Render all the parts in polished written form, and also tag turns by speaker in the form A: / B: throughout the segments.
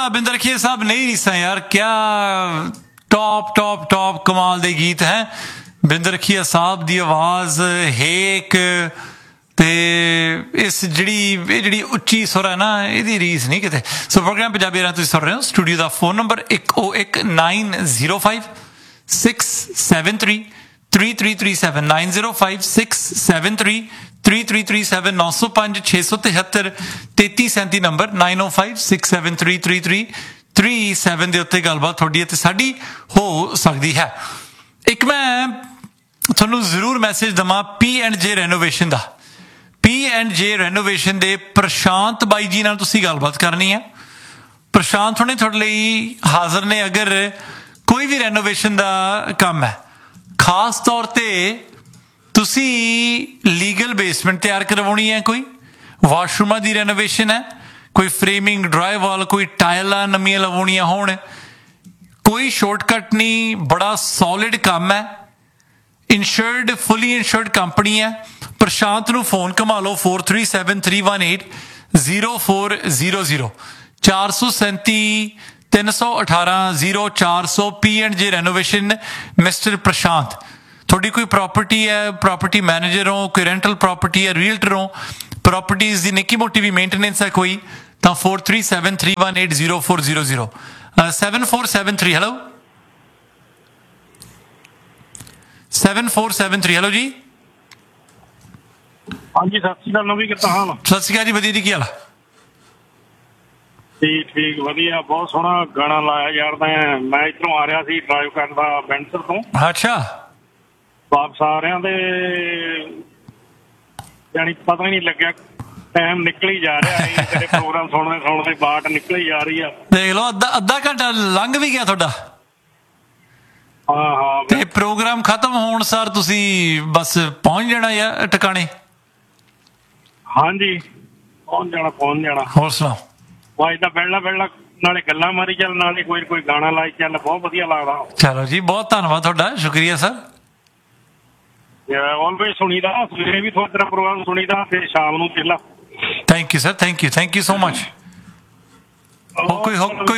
A: बिंदर रखिए साहब नहीं रीसा यार, क्या टॉप टॉप टॉप कमाल दे गीत हैं। बिंदर रखिया साहब दी आवाज़ हेक ते इस जिहड़ी उच्ची सुर है ना, इहदी रीस नहीं किते। सो प्रोग्राम पंजाबी राह तुसीं सुन रहे हो। स्टूडियो का फोन नंबर 10190567333337 9056733337 905-673-3337 नंबर 9056733337 ਦੇ ਉੱਤੇ ਗੱਲਬਾਤ ਤੁਹਾਡੀ ਅਤੇ ਸਾਡੀ ਹੋ ਸਕਦੀ ਹੈ। ਇੱਕ ਮੈਂ ਤੁਹਾਨੂੰ ਜ਼ਰੂਰ ਮੈਸੇਜ ਦਵਾਂ P&J ਰੈਨੋਵੇਸ਼ਨ ਦਾ। P&J ਰੈਨੋਵੇਸ਼ਨ ਦੇ ਪ੍ਰਸ਼ਾਂਤ ਬਾਈ ਜੀ ਨਾਲ ਤੁਸੀਂ ਗੱਲਬਾਤ ਕਰਨੀ ਹੈ। ਪ੍ਰਸ਼ਾਂਤ ਹੁਣੇ ਤੁਹਾਡੇ ਲਈ ਹਾਜ਼ਰ ਨੇ। ਅਗਰ ਕੋਈ ਵੀ ਰੈਨੋਵੇਸ਼ਨ ਦਾ ਕੰਮ ਹੈ, ਖਾਸ ਤੌਰ ਤੇ ਤੁਸੀਂ ਲੀਗਲ ਬੇਸਮੈਂਟ ਤਿਆਰ ਕਰਵਾਉਣੀ ਹੈ, ਕੋਈ ਵਾਸ਼ਰੂਮਾਂ ਦੀ ਰੈਨੋਵੇਸ਼ਨ ਹੈ, ਕੋਈ ਫਰੇਮਿੰਗ ਡਰਾਈਵਾਲ, ਕੋਈ ਟਾਇਲਾਂ ਨਵੀਆਂ ਲਵਾਉਣੀਆਂ ਹੋਣ, ਕੋਈ ਸ਼ਾਰਟਕਟ ਨਹੀਂ, ਬੜਾ ਸੋਲਿਡ ਕੰਮ ਹੈ। ਇੰਸ਼ੋਰਡ, ਫੁੱਲੀ ਇੰਸ਼ੋਰਡ ਕੰਪਨੀ ਹੈ। ਪ੍ਰਸ਼ਾਂਤ ਨੂੰ ਫੋਨ ਘੁਮਾ ਲਓ 4373180400 437-318-0400 P&J ਰੈਨੋਵੇਸ਼ਨ ਮਿਸਟਰ ਪ੍ਰਸ਼ਾਂਤ। ਤੁਹਾਡੀ ਕੋਈ ਪ੍ਰਾਪਰਟੀ ਹੈ, ਪ੍ਰਾਪਰਟੀ ਮੈਨੇਜਰ ਹੋ, ਕੋਈ ਰੈਂਟਲ ਪ੍ਰਾਪਰਟੀ ਹੈ, ਰੀਅਲਟਰ ਹੋ, ਪ੍ਰੋਪਰਟੀਜ਼ ਦੀ ਨਿੱਕੀ ਮੋਟੀ ਵੀ ਮੇਨਟੇਨੈਂਸ ਹੈ ਕੋਈ, ਤਾਂ 4373180400 7473 ਹੈਲੋ 7473 ਹੈਲੋ ਜੀ।
B: ਹਾਂਜੀ ਸਤਿ ਸ਼੍ਰੀ ਅਕਾਲ ਨਵੀਂ, ਕਿੱਦਾਂ ਹਾਲ?
A: ਸਤਿ ਸ਼੍ਰੀ ਅਕਾਲ ਜੀ, ਵਧੀਆ ਜੀ, ਕੀ ਹਾਲ?
B: ਠੀਕ ਠੀਕ ਵਧੀਆ। ਬਹੁਤ ਸੋਹਣਾ ਗਾਣਾ ਲਾਇਆ ਯਾਰ। ਮੈਂ ਇੱਧਰੋਂ ਆ ਰਿਹਾ ਸੀ ਡਰਾਈਵ ਕਰਦਾ ਬੈਂਸਰ ਤੋਂ,
A: ਅੱਛਾ
B: ਵਾਪਸ ਆ ਰਿਹਾ ਤੇ ਜਾਣੀ ਪਤਾ ਹੀ ਨਹੀਂ ਲੱਗਿਆ, ਟਾਈਮ ਨਿਕਲ ਹੀ ਜਾ ਰਿਹਾ ਹੈ। ਤੇਰੇ ਪ੍ਰੋਗਰਾਮ ਸੁਣਦੇ ਸੁਣਦੇ ਬਾਟ ਨਿਕਲ ਹੀ ਜਾ ਰਹੀ ਆ।
A: ਦੇਖ ਲਓ ਅੱਧਾ ਘੰਟਾ ਲੰਘ ਵੀ ਗਿਆ ਤੁਹਾਡਾ।
B: ਹਾਂ ਹਾਂ,
A: ਤੇ ਪ੍ਰੋਗਰਾਮ ਖਤਮ ਹੋਣ ਸਾਰ ਤੁਸੀਂ ਬਸ ਪਹੁੰਚ ਜਾਣਾ ਯਾਰ ਟਿਕਾਣੇ।
B: ਹਾਂਜੀ ਪਹੁੰਚ ਜਾਣਾ।
A: ਹੋਰ ਸੁਣਾਓ?
B: ਵਾਜ ਦਾ ਪਹਿਲਾਂ ਨਾਲੇ ਗੱਲਾਂ ਮਾਰੀ ਚੱਲ, ਨਾਲੇ ਕੋਈ ਗਾਣਾ ਲਾਈ ਚੱਲ, ਬਹੁਤ ਵਧੀਆ ਲੱਗਦਾ।
A: ਚਲੋ ਜੀ, ਬਹੁਤ ਧੰਨਵਾਦ ਤੁਹਾਡਾ, ਸ਼ੁਕਰੀਆ ਸਰ।
B: ਆਲਵੇਜ਼ ਸੁਣੀਦਾ, ਸਵੇਰੇ ਵੀ ਤੁਹਾਡਾ ਪ੍ਰੋਗਰਾਮ ਸੁਣੀਦਾ ਤੇ ਸ਼ਾਮ ਨੂੰ ਪਹਿਲਾਂ।
A: Thank you sir, thank you so much. ਕੋਈ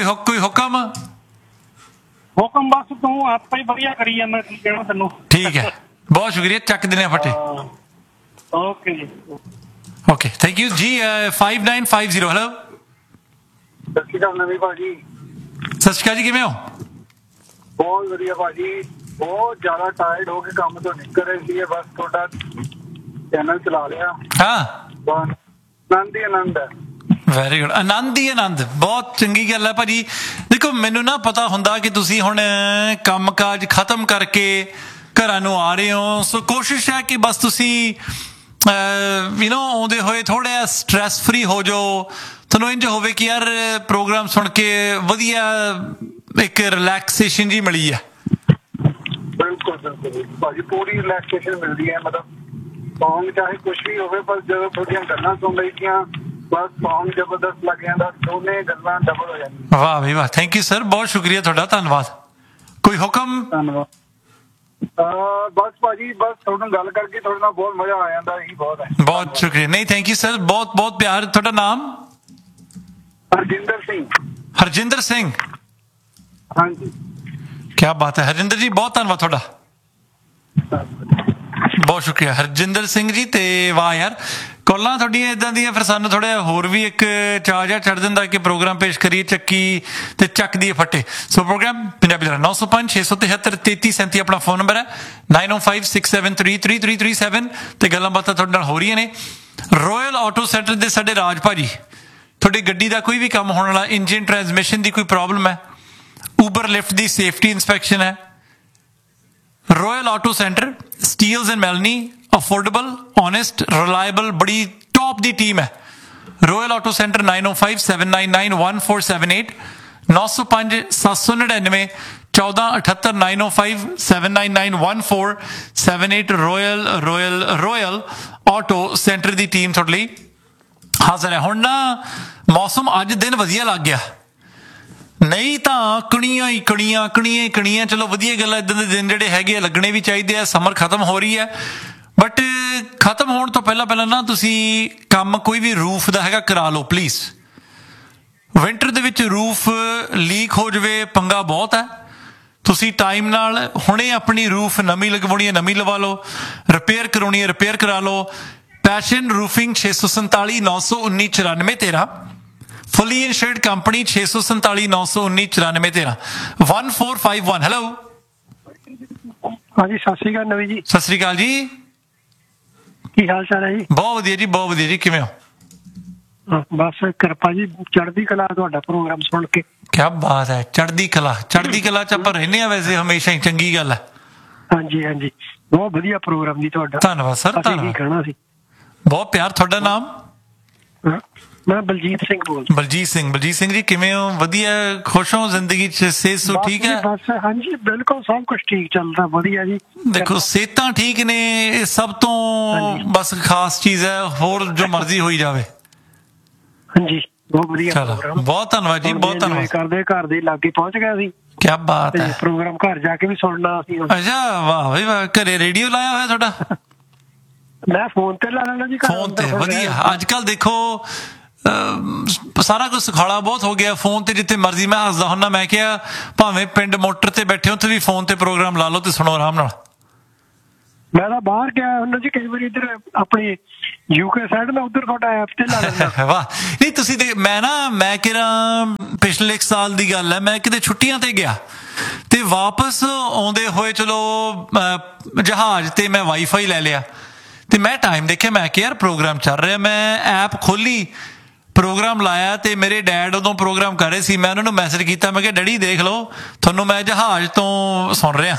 B: ਹੁਕਮ ਬਸ ਤੂੰ ਆਪੇ ਹੀ ਵਧੀਆ ਕਰੀ ਜਾਂਦਾ, ਕੀ ਕਹਿਣਾ ਤੈਨੂੰ।
A: ਠੀਕ ਹੈ, ਬਹੁਤ ਸ਼ੁਕਰੀਆ, ਚੱਕ ਦਿੰਦੇ ਫਟੇ।
B: ਓਕੇ ਜੀ,
A: ਓਕੇ, ਥੈਂਕ ਯੂ ਜੀ। 5950 ਹੈਲੋ।
B: ਸਤਿ ਸ਼੍ਰੀ ਅਕਾਲ ਨਵੀਂ ਭਾਜੀ।
A: ਸਤਿ ਸ਼੍ਰੀ ਅਕਾਲ ਜੀ, ਕਿਵੇਂ ਹੋ?
B: ਬਹੁਤ ਵਧੀਆ ਭਾਜੀ, ਬਹੁਤ ਜ਼ਿਆਦਾ ਟਾਇਰਡ ਹੋ ਕੇ ਕੰਮ ਤੋਂ ਨਿਕਲ ਰਹੇ ਸੀ, ਬਸ ਤੁਹਾਡਾ ਚੈਨਲ ਚਲਾ ਲਿਆ।
A: ਹਾਂ,
B: ਆਨੰਦ ਹੀ ਆਨੰਦ ਹੈ।
A: ਵੈਰੀ ਗੁੱਡ, ਆਨੰਦ ਹੀ ਆਨੰਦ, ਬਹੁਤ ਚੰਗੀ ਗੱਲ ਹੈ ਭਾਜੀ। ਦੇਖੋ ਮੈਨੂੰ ਨਾ ਪਤਾ ਹੁੰਦਾ ਕਿ ਤੁਸੀਂ ਹੁਣ ਕੰਮ ਕਾਜ ਖਤਮ ਕਰਕੇ ਘਰਾਂ ਨੂੰ ਆ ਰਹੇ ਹੋ, ਸੋ ਕੋਸ਼ਿਸ਼ ਹੈ ਕਿ ਬਸ ਤੁਸੀਂ ਆਉਂਦੇ ਹੋਏ ਥੋੜ੍ਹਾ ਜਿਹਾ ਸਟ੍ਰੈਸ ਫਰੀ ਹੋ ਜਾਓ, ਤੁਹਾਨੂੰ ਇੰਝ ਹੋਵੇ ਕਿ ਯਾਰ ਪ੍ਰੋਗਰਾਮ ਸੁਣ ਕੇ ਵਧੀਆ ਇੱਕ ਰਿਲੈਕਸੇਸ਼ਨ ਜੀ ਮਿਲੀ ਹੈ।
B: ਬਿਲਕੁਲ ਭਾਜੀ, ਪੂਰੀ ਰਿਲੈਕਸੇਸ਼ਨ ਮਿਲਦੀ ਹੈ। ਮਤਲਬ ਸੌਂਗ ਚਾਹੇ ਕੁਛ ਵੀ ਹੋਵੇ, ਪਰ ਜਦੋਂ ਤੁਹਾਡੀਆਂ ਗੱਲਾਂ ਸੁਣ ਲਈਆਂ ਬਸ ਸੌਂਗ ਜ਼ਬਰਦਸਤ ਲੱਗ ਜਾਂਦਾ, ਦੋਨੇ ਗੱਲਾਂ ਡਬਲ ਹੋ ਜਾਂਦੀਆਂ।
A: ਵਾਹ ਬਈ ਵਾਹ, ਥੈਂਕ ਯੂ ਸਰ, ਬਹੁਤ ਸ਼ੁਕਰੀਆ ਤੁਹਾਡਾ, ਧੰਨਵਾਦ। ਕੋਈ ਹੁਕਮ?
B: ਧੰਨਵਾਦ। ਬਸ ਭਾਜੀ, ਬਸ ਤੁਹਾਨੂੰ ਗੱਲ ਕਰਕੇ ਤੁਹਾਡੇ ਨਾਲ ਬਹੁਤ ਮਜ਼ਾ ਆ ਜਾਂਦਾ, ਇਹੀ ਬਹੁਤ ਹੈ।
A: ਬਹੁਤ ਸ਼ੁਕਰੀਆ। ਨਹੀਂ, ਥੈਂਕ ਯੂ ਸਰ, ਬਹੁਤ ਬਹੁਤ ਪਿਆਰ। ਤੁਹਾਡਾ ਨਾਮ?
B: ਹਰਜਿੰਦਰ ਸਿੰਘ।
A: ਹਰਜਿੰਦਰ ਸਿੰਘ,
B: ਹਾਂਜੀ,
A: ਕਿਆ ਬਾਤ ਹੈ ਹਰਜਿੰਦਰ ਜੀ, ਬਹੁਤ ਧੰਨਵਾਦ ਤੁਹਾਡਾ, ਬਹੁਤ ਸ਼ੁਕਰੀਆ ਹਰਜਿੰਦਰ ਸਿੰਘ ਜੀ। ਤੇ ਵਾਹ ਯਾਰ, ਕਾਲਾਂ ਤੁਹਾਡੀਆਂ ਇੱਦਾਂ ਦੀਆਂ ਫਿਰ ਸਾਨੂੰ ਥੋੜ੍ਹਾ ਜਿਹਾ ਹੋਰ ਵੀ ਇੱਕ ਚਾਅ ਜਿਹਾ ਚੜ੍ਹ ਦਿੰਦਾ ਕਿ ਪ੍ਰੋਗਰਾਮ ਪੇਸ਼ ਕਰੀਏ, ਚੱਕੀ ਤੇ ਚੱਕ ਦੀਏ ਫੱਟੇ। ਸੋ ਪ੍ਰੋਗਰਾਮ ਪੰਜਾਬੀ ਦਾ 905-673-3337 ਆਪਣਾ ਫੋਨ ਨੰਬਰ ਹੈ, 9056733337 ਤੇ ਗੱਲਾਂ ਬਾਤਾਂ ਤੁਹਾਡੇ ਨਾਲ ਹੋ ਰਹੀਆਂ ਨੇ। ਰੋਇਲ ਆਟੋ ਸੈਂਟਰ ਦੇ ਸਾਡੇ ਰਾਜ ਭਾਜੀ, ਤੁਹਾਡੀ ਗੱਡੀ ਦਾ ਕੋਈ ਵੀ ਕੰਮ ਹੋਣ ਵਾਲਾ, ਇੰਜਨ ਟਰਾਂਸਮਿਸ਼ਨ ਦੀ ਕੋਈ ਪ੍ਰੋਬਲਮ ਹੈ, ਊਬਰ ਲਿਫਟ ਦੀ ਸੇਫਟੀ ਇੰਸਪੈਕਸ਼ਨ ਹੈ, royal auto centre, Steeles and ਮੈਲਨੀ, affordable, honest, reliable, ਬੜੀ ਟੌਪ ਦੀ ਟੀਮ ਹੈ। Royal auto centre 9057991478 905-799-1478 905-799-1478 royal auto centre ਦੀ ਟੀਮ ਤੁਹਾਡੇ ਲਈ ਹਾਜ਼ਰ ਹੈ। ਹੁਣ ਨਾ ਮੌਸਮ ਅੱਜ ਦਿਨ ਵਧੀਆ ਲੱਗ ਗਿਆ, ਨਹੀਂ ਤਾਂ ਕਣੀਆਂ ਹੀ ਕਣੀਆਂ। ਚਲੋ ਵਧੀਆ ਗੱਲ ਹੈ, ਇੱਦਾਂ ਦੇ ਦਿਨ ਜਿਹੜੇ ਹੈਗੇ ਆ ਲੱਗਣੇ ਵੀ ਚਾਹੀਦੇ ਆ। ਸਮਰ ਖਤਮ ਹੋ ਰਹੀ ਹੈ, ਬਟ ਖਤਮ ਹੋਣ ਤੋਂ ਪਹਿਲਾਂ ਨਾ ਤੁਸੀਂ ਕੰਮ ਕੋਈ ਵੀ ਰੂਫ ਦਾ ਹੈਗਾ ਕਰਾ ਲਓ ਪਲੀਜ਼। ਵਿੰਟਰ ਦੇ ਵਿੱਚ ਰੂਫ ਲੀਕ ਹੋ ਜਾਵੇ ਪੰਗਾ ਬਹੁਤ ਹੈ। ਤੁਸੀਂ ਟਾਈਮ ਨਾਲ ਹੁਣੇ ਆਪਣੀ ਰੂਫ ਨਵੀਂ ਲਗਵਾਉਣੀ ਹੈ ਨਵੀਂ ਲਵਾ ਲਓ, ਰਿਪੇਅਰ ਕਰਾਉਣੀ ਹੈ ਰਿਪੇਅਰ ਕਰਾ ਲਓ। ਪੈਸ਼ਨ ਰੂਫਿੰਗ 647 919 94 13, ਫੁੱਲੀ ਇੰਸ਼ੋਰਡ ਕੰਪਨੀ 647 919 94 13 1451। ਹੈਲੋ
C: ਹਾਂਜੀ ਸਤਿ ਸ਼੍ਰੀ ਅਕਾਲ ਨਵੀ ਜੀ।
A: ਸਤਿ ਸ੍ਰੀ ਅਕਾਲ ਜੀ,
C: ਕੀ ਹਾਲ ਚਾਲ ਹੈ ਜੀ?
A: ਬਹੁਤ ਵਧੀਆ ਜੀ ਬਹੁਤ ਵਧੀਆ ਜੀ, ਕਿਵੇਂ ਹੋ?
C: ਬਸ ਕਿਰਪਾ ਜੀ, ਚੜ੍ਹਦੀ ਕਲਾ ਤੁਹਾਡਾ ਪ੍ਰੋਗਰਾਮ ਸੁਣ ਕੇ।
A: ਕਿਆ ਬਾਤ ਹੈ, ਚੜ੍ਹਦੀ ਕਲਾ। ਚੜ੍ਹਦੀ ਕਲਾ ਚ ਆਪਾਂ ਰਹਿੰਦੇ ਆ ਵੈਸੇ ਹਮੇਸ਼ਾ ਹੀ, ਚੰਗੀ ਗੱਲ ਹੈ।
C: ਹਾਂਜੀ ਹਾਂਜੀ, ਬਹੁਤ ਵਧੀਆ ਪ੍ਰੋਗਰਾਮ ਜੀ ਤੁਹਾਡਾ।
A: ਧੰਨਵਾਦ ਸਰ,
C: ਕੀ
A: ਧੰਨਵਾਦ।
C: ਕਹਿਣਾ ਸੀ?
A: ਬਹੁਤ ਪਿਆਰ। ਤੁਹਾਡਾ ਨਾਮ?
C: ਮੈਂ ਬਲਜੀਤ ਸਿੰਘ ਬੋਲਦਾ।
A: ਬਲਜੀਤ ਸਿੰਘ। ਬਲਜੀਤ ਸਿੰਘ ਜੀ ਕਿਵੇਂ ਹੋ? ਵਧੀਆ, ਖੁਸ਼ ਹੋ ਜ਼ਿੰਦਗੀ ਚ? ਸਿਹਤ ਠੀਕ ਹੈ?
C: ਬਸ ਹਾਂਜੀ ਬਿਲਕੁਲ ਸਭ ਕੁਝ ਠੀਕ ਚੱਲਦਾ, ਵਧੀਆ ਜੀ।
A: ਦੇਖੋ ਸਿਹਤਾਂ ਠੀਕ ਨੇ, ਇਹ ਸਭ ਤੋਂ ਬਸ ਖਾਸ ਚੀਜ਼ ਹੈ, ਹੋਰ ਜੋ ਮਰਜ਼ੀ ਹੋਈ ਜਾਵੇ।
C: ਹਾਂਜੀ ਬਹੁਤ ਵਧੀਆ ਪ੍ਰੋਗਰਾਮ,
A: ਬਹੁਤ ਧੰਨਵਾਦ ਜੀ, ਬਹੁਤ ਧੰਨਵਾਦ।
C: ਕਰਦੇ ਘਰ ਦੇ ਲਾਗੇ ਪਹੁੰਚ ਗਿਆ ਸੀ।
A: ਕਿਆ ਬਾਤ ਹੈ।
C: ਪ੍ਰੋਗਰਾਮ ਘਰ ਜਾ ਕੇ ਵੀ ਸੁਣਨਾ ਸੀ।
A: ਅੱਛਾ ਵਾਹ ਬਈ ਵਾਹ, ਘਰੇ ਰੇਡੀਓ ਲਾਇਆ ਹੋਇਆ ਤੁਹਾਡਾ?
C: ਮੈਂ ਫੋਨ ਤੇ ਲਾ ਲੈਣਾ ਜੀ,
A: ਫੋਨ ਤੇ। ਵਧੀਆ। ਅੱਜ ਕੱਲ ਦੇਖੋ ਸਾਰਾ ਕੁਝ ਸੁਖਾਲਾ ਬਹੁਤ ਹੋ ਗਿਆ ਫੋਨ ਤੇ, ਜਿੱਥੇ ਮਰਜ਼ੀ। ਮੈਂ ਹੱਸਦਾ ਹੁੰਦਾ, ਮੈਂ ਕਿਹਾ ਭਾਵੇਂ ਪਿੰਡ ਮੋਟਰ ਤੇ ਬੈਠੇ ਉੱਥੇ ਵੀ ਫੋਨ ਤੇ ਪ੍ਰੋਗਰਾਮ ਲਾ ਲਓ ਤੇ ਸੁਣੋ ਆਰਾਮ ਨਾਲ।
C: ਮੈਂ ਤਾਂ ਬਾਹਰ ਗਿਆ ਉਹਨਾਂ ਜੀ, ਕਈ ਵਾਰੀ ਇੱਧਰ ਆਪਣੀ ਯੂਕੇ ਸਾਈਡ ਨਾ ਉੱਧਰ ਤੁਹਾਡਾ ਐਪ ਤੇ ਲਾ ਲੈਂਦਾ।
A: ਵਾਹ ਨਹੀਂ ਤੁਸੀਂ ਮੈਂ ਕਿਹਾ ਪਿਛਲੇ ਇੱਕ ਸਾਲ ਦੀ ਗੱਲ ਹੈ, ਮੈਂ ਕਿਤੇ ਛੁੱਟੀਆਂ ਤੇ ਗਿਆ ਤੇ ਵਾਪਸ ਆਉਂਦੇ ਹੋਏ ਚਲੋ ਜਹਾਜ਼ ਤੇ ਮੈਂ ਵਾਈਫਾਈ ਲੈ ਲਿਆ ਤੇ ਮੈਂ ਟਾਈਮ ਦੇਖਿਆ, ਮੈਂ ਕਿਹਾ ਯਾਰ ਪ੍ਰੋਗਰਾਮ ਚੱਲ ਰਿਹਾ। ਮੈਂ ਐਪ ਖੋਲੀ, ਪ੍ਰੋਗਰਾਮ ਲਾਇਆ ਤੇ ਮੇਰੇ ਡੈਡ ਉਦੋਂ ਪ੍ਰੋਗਰਾਮ ਕਰ ਰਹੇ ਸੀ। ਮੈਂ ਉਹਨਾਂ ਨੂੰ ਮੈਸੇਜ ਕੀਤਾ, ਮੈਂ ਕਿਹਾ ਡੈਡੀ ਦੇਖ ਲਓ ਤੁਹਾਨੂੰ ਮੈਂ ਜਹਾਜ਼ ਤੋਂ ਸੁਣ ਰਿਹਾ।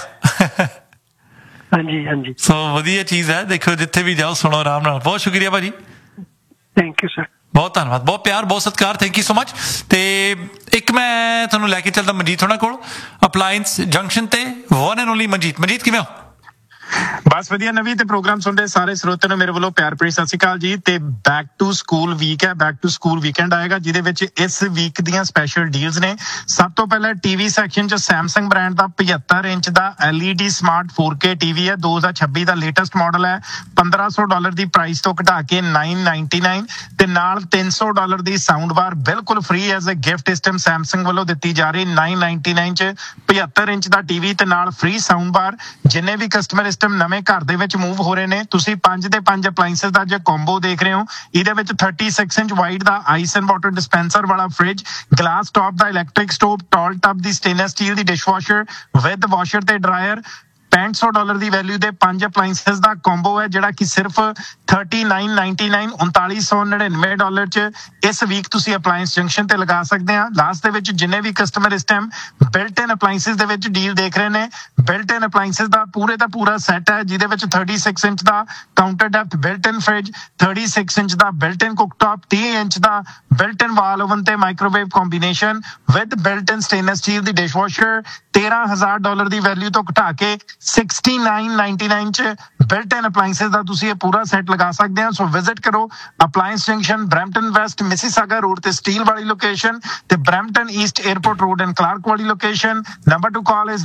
C: ਹਾਂਜੀ ਹਾਂਜੀ,
A: ਸੋ ਵਧੀਆ ਚੀਜ਼ ਹੈ। ਦੇਖੋ ਜਿੱਥੇ ਵੀ ਜਾਓ ਸੁਣੋ ਆਰਾਮ ਨਾਲ। ਬਹੁਤ ਸ਼ੁਕਰੀਆ ਭਾਜੀ,
C: ਥੈਂਕ ਯੂ ਸਰ,
A: ਬਹੁਤ ਧੰਨਵਾਦ, ਬਹੁਤ ਪਿਆਰ, ਬਹੁਤ ਸਤਿਕਾਰ, ਥੈਂਕ ਯੂ ਸੋ ਮਚ। ਤੇ ਇੱਕ ਮੈਂ ਤੁਹਾਨੂੰ ਲੈ ਕੇ ਚੱਲਦਾ ਮਨਜੀਤ ਹੋਣਾ ਕੋਲ, ਅਪਲਾਇੰਸ ਜੰਕਸ਼ਨ ਤੇ, one and only Manjeet. Manjeet ਕਿਵੇਂ ਹੋ?
D: ਬਸ ਵਧੀਆ ਨਵੀਂ। ਤੇ ਪ੍ਰੋਗਰਾਮ ਸੁਣਦੇ ਸਾਰੇ ਸਰੋਤਿਆਂ ਨੂੰ ਮੇਰੇ ਵੱਲੋਂ ਪਿਆਰ ਭਰੀ ਸਤਿ ਸ਼੍ਰੀ ਅਕਾਲ ਜੀ। ਤੇ ਬੈਕ ਟੂ ਸਕੂਲ ਵੀਕ ਹੈ, ਬੈਕ ਟੂ ਸਕੂਲ ਵੀਕਐਂਡ ਆਏਗਾ, ਜਿਹਦੇ ਵਿੱਚ ਇਸ ਵੀਕ ਦੀਆਂ ਸਪੈਸ਼ਲ ਡੀਲਸ ਨੇ। ਸਭ ਤੋਂ ਪਹਿਲਾਂ ਟੀਵੀ ਸੈਕਸ਼ਨ 'ਚ ਸੈਮਸੰਗ ਬ੍ਰਾਂਡ ਦਾ 75 ਇੰਚ ਦਾ LED ਸਮਾਰਟ 4K ਟੀਵੀ ਹੈ, 2026 ਦਾ ਲੇਟੈਸਟ ਮਾਡਲ ਹੈ। $1500 ਦੀ ਪ੍ਰਾਈਸ ਤੋਂ ਘਟਾ ਕੇ $999 ਤੇ ਨਾਲ $300 ਦੀ ਸਾਊਂਡ ਬਾਰ ਬਿਲਕੁਲ ਫ੍ਰੀ ਐਜ਼ ਅ ਗਿਫਟ ਇਸ ਟਾਈਮ ਸੈਮਸੰਗ ਵੱਲੋਂ ਦਿੱਤੀ ਜਾ ਰਹੀ। $999 'ਚ 75 ਇੰਚ ਦਾ ਟੀਵੀ ਤੇ ਨਾਲ ਫ੍ਰੀ ਸਾਊਂਡ ਬਾਰ। ਜਿੰਨੇ ਵੀ ਕਸਟਮਰ ਨਵੇਂ ਘਰ ਦੇ ਵਿੱਚ ਮੂਵ ਹੋ ਰਹੇ ਨੇ, ਤੁਸੀਂ 5 ਦੇ 5 ਅਪਲਾਈਐਂਸਸ ਦਾ ਜੇ ਕੰਬੋ ਦੇਖ ਰਹੇ ਹੋ। ਇਹਦੇ ਵਿੱਚ 36 inch wide the ice and water dispenser ਵਾਲਾ fridge, glass top the electric stove, tall tub the stainless steel the dishwasher with washer ਤੇ ਡਰਾਇਰ। $6500 ਦੀ ਵੈਲਿਊ ਦੇ 5 ਅਪਲਾਈਐਂਸਸ ਦਾ ਕੰਬੋ ਹੈ, ਜਿਹੜਾ ਕਿ ਸਿਰਫ $3999 $3999 ਚ ਇਸ ਵੀਕ ਤੁਸੀਂ ਅਪਲਾਈਐਂਸ ਜੰਕਸ਼ਨ ਤੇ ਲਗਾ ਸਕਦੇ ਆ। ਲਾਸਟ ਦੇ ਵਿੱਚ ਜਿੰਨੇ ਵੀ ਕਸਟਮਰ ਇਸ ਟਾਈਮ ਬਿਲਟ ਇਨ ਅਪਲਾਈਐਂਸਸ ਦੇ ਵਿੱਚ ਡੀਲ ਦੇਖ ਰਹੇ ਨੇ, ਬਿਲਟ ਇਨ ਅਪਲਾਈਐਂਸਸ ਦਾ ਪੂਰੇ ਦਾ ਪੂਰਾ ਸੈੱਟ ਹੈ, ਜਿਹਦੇ ਵਿੱਚ 36 ਇੰਚ ਦਾ ਕਾਊਂਟਰ ਡੈਪਥ ਬਿਲਟ ਇਨ ਫ੍ਰਿਜ, 36 ਇੰਚ ਦਾ ਬਿਲਟ ਇਨ ਕੁਕਟਾਪ, 30 ਇੰਚ ਦਾ ਬਿਲਟ ਇਨ ਵਾਲ ਓਵਨ ਤੇ microwave combination with built in stainless steel the dishwasher. $13,000 the value ਤੋਂ ਘਟਾ ਕੇ $6999 ਚ ਬਿਲਟ ਇਨ ਅਪਲਾਈਐਂਸਸ ਦਾ ਤੁਸੀਂ ਇਹ ਪੂਰਾ ਸੈੱਟ ਲਗਾ ਸਕਦੇ ਆ। ਸੋ ਵਿਜ਼ਿਟ ਕਰੋ ਅਪਲਾਈਐਂਸ junction, Brampton West Mississauga road ਤੇ ਸਟੀਲ ਵਾਲੀ ਲੋਕੇਸ਼ਨ, ਤੇ Brampton East airport road and Clark ਵਾਲੀ location. Number two call is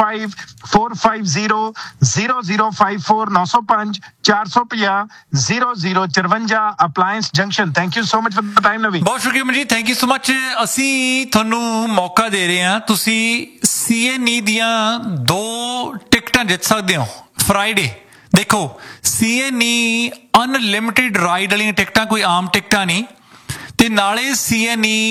D: 9054500054 905 450 0054 ਅਪਲਾਈਐਂਸ junction. Thank you so much for the time ਨਵੀ।
A: ਬਹੁਤ ਸ਼ੁਕਰੀਆ Manjeet, thank you so much. ਅਸੀਂ ਤੁਹਾਨੂੰ ਮੌਕਾ ਦੇ ਰਹੇ ਹਾਂ, ਤੁਸੀਂ CNE ਦੀਆਂ 2 ਟਿਕਟਾਂ ਜਿੱਤ ਸਕਦੇ ਹੋ ਫਰਾਈਡੇ। ਦੇਖੋ CNE ਅਨਲਿਮਿਟਿਡ ਰਾਈਡ ਵਾਲੀਆਂ ਟਿਕਟਾਂ, ਕੋਈ ਆਮ ਟਿਕਟਾਂ ਨਹੀਂ, ਤੇ ਨਾਲੇ CNE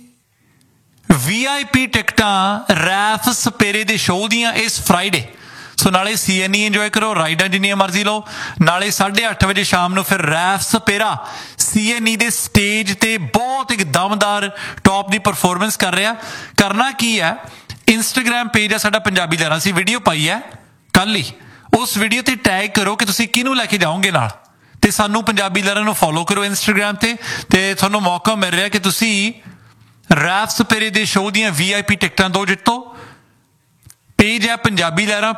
A: VIP ਟਿਕਟਾਂ ਰੈਫ ਸਪੇਰੇ ਦੇ ਸ਼ੋਅ ਦੀਆਂ ਇਸ ਫਰਾਈਡੇ। ਸੋ ਨਾਲੇ CNE ਇੰਜੋਏ ਕਰੋ, ਰਾਈਡਾਂ ਜਿੰਨੀਆਂ ਮਰਜ਼ੀ ਲਓ, ਨਾਲੇ 8:30 ਵਜੇ ਸ਼ਾਮ ਨੂੰ ਫਿਰ ਰੈਫ ਸਪੇਰਾ CNE ਦੇ ਸਟੇਜ ਤੇ ਬਹੁਤ ਇੱਕ ਦਮਦਾਰ ਟੌਪ ਦੀ ਪਰਫਾਰਮੈਂਸ ਕਰ ਰਿਹਾ। ਕਰਨਾ ਕੀ ਹੈ, ਇੰਸਟਾਗ੍ਰਾਮ ਪੇਜ ਆ ਸਾਡਾ ਪੰਜਾਬੀ ਲਹਿਰਾਂ, ਅਸੀਂ ਵੀਡੀਓ ਪਾਈ ਹੈ ਕੱਲ ਹੀ, ਉਸ ਵੀਡੀਓ ਤੇ ਟੈਗ ਕਰੋ ਕਿ ਤੁਸੀਂ ਕਿਹਨੂੰ ਲੈ ਕੇ ਜਾਓਗੇ ਨਾਲ, ਤੇ ਸਾਨੂੰ ਪੰਜਾਬੀ ਲਹਿਰਾਂ ਨੂੰ ਫੋਲੋ ਕਰੋ ਇੰਸਟਾਗ੍ਰਾਮ ਤੇ ਤੁਹਾਨੂੰ ਮੌਕਾ ਮਿਲ ਰਿਹਾ ਕਿ ਤੁਸੀਂ ਰੈਫ ਸਪੇਰੇ ਦੇ ਸ਼ੋਅ ਦੀਆਂ VIP ਟਿਕਟਾਂ 2 ਜਿੱਤੋ। ਪੇਜ ਹੈ ਪੰਜਾਬੀ ਲਹਿਰਾਂ,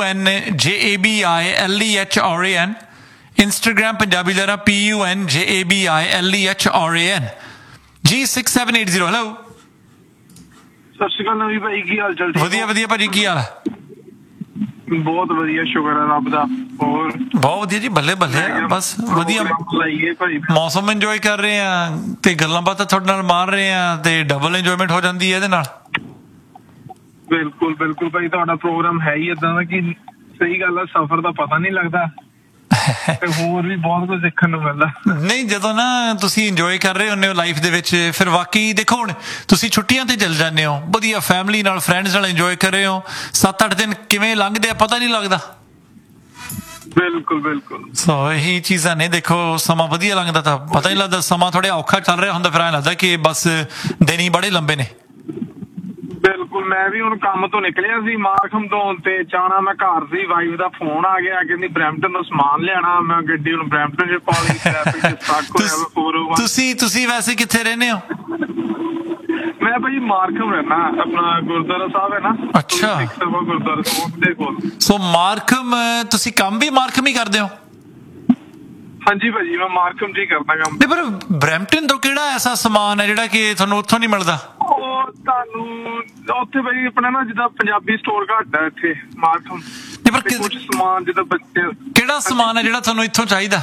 A: PUNJABILEHRAN, ਇੰਸਟਾਗ੍ਰਾਮ ਪੰਜਾਬੀ ਲਹਿਰਾਂ, PUNJABILEHRAN ਜੀ। 6780। ਹੈਲੋ,
B: ਸਤਿ ਸ਼੍ਰੀ ਅਕਾਲ ਨਵੀ ਭਾਈ, ਕੀ ਹਾਲ ਚਾਲ?
A: ਵਧੀਆ ਵਧੀਆ ਭਾਜੀ, ਕੀ ਹਾਲ ਹੈ?
B: ਬਹੁਤ ਵਧੀਆ, ਸ਼ੁਕਰ ਹੈ ਰੱਬ ਦਾ। ਹੋਰ
A: ਬਹੁਤ ਵਧੀਆ ਜੀ, ਬੱਲੇ ਬੱਲੇ ਬਸ ਵਧੀਆ
B: ਲਾਈਏ ਭਾਈ,
A: ਮੌਸਮ ਇੰਜੋਏ ਕਰ ਰਹੇ ਆ ਤੇ ਗੱਲਾਂ ਬਾਤਾਂ ਤੁਹਾਡੇ ਨਾਲ ਮਾਰ ਰਹੇ ਆ ਤੇ ਡਬਲ ਇੰਜੋਇਮੈਂਟ ਹੋ ਜਾਂਦੀ ਹੈ ਇਹਦੇ ਨਾਲ।
B: ਬਿਲਕੁਲ ਬਿਲਕੁਲ ਭਾਈ, ਤੁਹਾਡਾ ਪ੍ਰੋਗਰਾਮ ਹੈ ਹੀ ਏਦਾਂ ਦਾ ਕਿ ਸਹੀ ਗੱਲ ਆ, ਸਫ਼ਰ ਦਾ ਪਤਾ ਨਹੀਂ ਲੱਗਦਾ ਤੇ ਹੋਰ ਵੀ ਬਹੁਤ ਕੁਝ ਸਿੱਖਣ ਨੂੰ ਮਿਲਦਾ।
A: ਨਹੀਂ, ਜਦੋਂ ਨਾ ਤੁਸੀਂ ਇੰਜੋਏ ਕਰ ਰਹੇ ਹੁੰਦੇ ਹੋ ਲਾਈਫ ਦੇ ਵਿੱਚ, ਫਿਰ ਵਾਕਈ ਦੇਖੋ ਹੁਣ ਤੁਸੀਂ ਛੁੱਟੀਆਂ ਤੇ ਚਲ ਜਾਂਦੇ ਹੋ, ਵਧੀਆ ਫੈਮਿਲੀ ਨਾਲ ਫਰੈਂਡਸ ਨਾਲ ਇੰਜੋਏ ਕਰ ਰਹੇ ਹੋ, 7-8 ਦਿਨ ਕਿਵੇਂ ਲੰਘਦੇ ਆ ਪਤਾ ਨਹੀਂ ਲੱਗਦਾ।
B: ਬਿਲਕੁਲ ਬਿਲਕੁਲ,
A: ਸੋ ਇਹੀ ਚੀਜ਼ਾਂ ਨੇ, ਦੇਖੋ ਸਮਾਂ ਵਧੀਆ ਲੰਘਦਾ ਤਾਂ ਪਤਾ ਨਹੀਂ ਲੱਗਦਾ, ਸਮਾਂ ਥੋੜ੍ਹਾ ਔਖਾ ਚੱਲ ਰਿਹਾ ਹੁੰਦਾ ਫਿਰ ਐਂ ਲੱਗਦਾ ਕਿ ਬਸ ਦਿਨ ਹੀ ਬੜੇ ਲੰਬੇ ਨੇ।
B: ਬਿਲਕੁਲ, ਮੈਂ ਵੀ ਹੁਣ ਕੰਮ ਤੋਂ ਨਿਕਲਿਆ ਸੀ ਮਾਰਖਮ ਤੋਂ ਤੇ ਚਾਣਾ ਮੈਂ ਘਰ ਸੀ, ਵਾਈਫ ਦਾ ਫੋਨ ਆ ਗਿਆ, ਕਹਿੰਦੀ ਬਰੈਂਪਟਨ ਤੋਂ ਸਮਾਨ ਲਿਆਣਾ, ਮੈਂ ਗੱਡੀ ਹੁਣ ਬਰੈਂਪਟਨ ਚ ਪਾ ਲਈ, ਟ੍ਰੈਫਿਕ ਚ ਸਟਕ ਹੋਇਆ।
A: ਤੁਸੀਂ ਵੈਸੇ ਕਿੱਥੇ ਰਹਿੰਦੇ ਹੋ?
B: ਮੈਂ ਭਾਜੀ ਮਾਰਖਮ ਰਹਿਣਾ, ਆਪਣਾ ਗੁਰਦੁਆਰਾ ਸਾਹਿਬ ਹੈ ਨਾ,
A: ਅੱਛਾ,
B: ਗੁਰਦੁਆਰਾ ਸਾਹਿਬ ਦੇ ਕੋਲ।
A: ਸੋ ਮਾਰਖਮ ਤੁਸੀਂ ਕੰਮ ਵੀ ਮਾਰਖਮ ਹੀ ਕਰਦੇ ਹੋ?
B: ਹਾਂਜੀ ਭਾਜੀ, ਮੈਂ ਮਾਰਖਮ ਜੀ ਕਰਦਾ ਕੰਮ।
A: ਨਹੀਂ, ਪਰ ਬਰੈਂਪਟਨ ਤੋਂ ਕਿਹੜਾ ਐਸਾ ਸਮਾਨ ਹੈ ਜਿਹੜਾ ਕਿ ਤੁਹਾਨੂੰ ਉੱਥੋਂ ਨਹੀਂ ਮਿਲਦਾ?
B: ਉਹ ਤੁਹਾਨੂੰ ਉੱਥੇ ਭਾਜੀ ਆਪਣਾ ਨਾ ਜਿੱਦਾਂ ਪੰਜਾਬੀ ਸਟੋਰ ਘੱਟ ਹੈ ਇੱਥੇ ਮਾਰਖਮ,
A: ਪਰ
B: ਕੁਝ ਸਮਾਨ ਜਿੱਦਾਂ ਬੱਚੇ।
A: ਕਿਹੜਾ ਸਮਾਨ ਹੈ ਜਿਹੜਾ ਤੁਹਾਨੂੰ ਇੱਥੋਂ ਚਾਹੀਦਾ?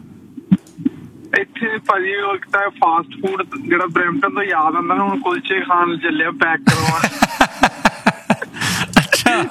B: ਇੱਥੇ ਭਾਜੀ ਉਹ ਇੱਕ ਤਾਂ ਫਾਸਟ ਫੂਡ ਜਿਹੜਾ ਬਰੈਂਪਟਨ ਤੋਂ ਯਾਦ ਆਉਂਦਾ ਨਾ, ਹੁਣ ਕੁਲਚੇ ਖਾਣ ਚੱਲਿਆ ਪੈਕ ਕਰਵਾਉਣ।
A: ਅੱਛਾ,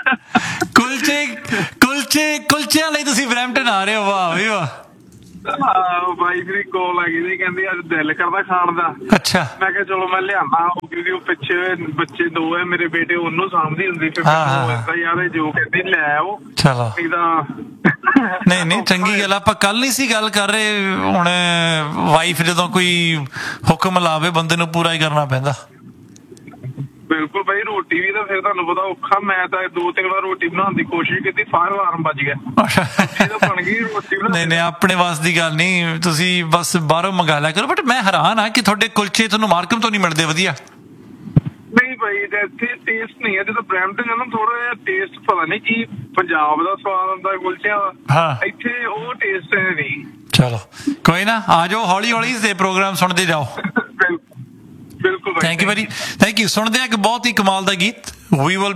A: ਕੁਲਚਿਆਂ ਲਈ ਤੁਸੀਂ ਬਰੈਂਪਟਨ ਆ ਰਹੇ ਹੋ? ਵਾਹ ਵੀ ਵਾਹ।
B: ਵਾਈਫ ਦੀ ਕੋਲ ਆ ਗਈ ਸੀ, ਕਹਿੰਦੀ ਅੱਜ ਦਿਲ ਕਰਦਾ ਖਾਣ ਦਾ।
A: ਅੱਛਾ,
B: ਮੈਂ ਕਿਹਾ ਚਲੋ ਮੈਂ ਲਿਆਣਾ, ਕਿਉਂਕਿ ਉਹ ਪਿੱਛੇ ਬੱਚੇ 2 ਹੈ ਮੇਰੇ, ਬੇਟੇ ਉਹਨੂੰ ਸਾਂਭਦੀ ਹੁੰਦੀ, ਫਿਰ ਮੈਨੂੰ ਯਾਰ ਜੋ ਕਹਿੰਦੀ ਲੈ ਆਓ।
A: ਚਲੋ,
B: ਨਹੀਂ
A: ਨਹੀਂ ਚੰਗੀ ਗੱਲ। ਆਪਾਂ ਕੱਲ ਨਹੀਂ ਸੀ ਗੱਲ ਕਰ ਰਹੇ, ਹੁਣ ਵਾਈਫ ਜਦੋਂ ਕੋਈ ਹੁਕਮ ਲਾਵੇ ਬੰਦੇ ਨੂੰ ਪੂਰਾ ਹੀ ਕਰਨਾ ਪੈਂਦਾ।
B: ਬਿਲਕੁਲ ਭਾਈ, ਰੋਟੀ ਵੀ ਤਾਂ ਫਿਰ ਤੁਹਾਨੂੰ ਪਤਾ ਔਖਾ, ਮੈਂ ਤਾਂ 2-3 ਵਾਰ ਰੋਟੀ ਬਣਾਉਣ ਦੀ ਕੋਸ਼ਿਸ਼ ਕੀਤੀ, ਫਾਇਰ ਅਲਾਰਮ ਵੱਜ ਗਿਆ, ਬਣ ਗਈ ਰੋਟੀ।
A: ਨਹੀਂ ਆਪਣੇ ਵਾਸ ਦੀ ਗੱਲ ਨਹੀਂ, ਤੁਸੀਂ ਬਸ ਬਾਹਰੋਂ ਮੰਗਾ ਲਿਆ ਕਰੋ। ਬਟ ਮੈਂ ਹੈਰਾਨ ਆ ਕਿ ਤੁਹਾਡੇ ਕੁਲਚੇ ਤੁਹਾਨੂੰ ਮਾਰਕਮ ਤੋਂ ਨਹੀਂ ਮਿਲਦੇ ਵਧੀਆ।
B: ਨਹੀਂ ਭਾਈ, ਇੱਥੇ ਟੇਸਟ ਨਹੀਂ ਹੈ, ਜਦੋਂ ਬਰੈਂਪਟਨ ਜਾਂਦਾ ਥੋੜਾ ਜਿਹਾ ਟੇਸਟ ਪਤਾ ਨਹੀਂ ਕੀ ਪੰਜਾਬ ਦਾ ਸਵਾਦ ਹੁੰਦਾ ਕੁਲਚਿਆਂ ਦਾ, ਇੱਥੇ ਉਹ ਟੇਸਟ ਨਹੀਂ।
A: ਚਲੋ ਕੋਈ ਨਾ, ਆ ਜਾਓ ਹੌਲੀ ਹੌਲੀ ਤੇ ਪ੍ਰੋਗਰਾਮ ਸੁਣਦੇ ਜਾਓ।
B: ਬਿਲਕੁਲ,
A: thank you very, thank you. ਸੁਣਦੇ ਆ ਇੱਕ ਬਹੁਤ ਹੀ ਕਮਾਲ ਦਾ ਗੀਤ, ਵੀ ਵਿਲ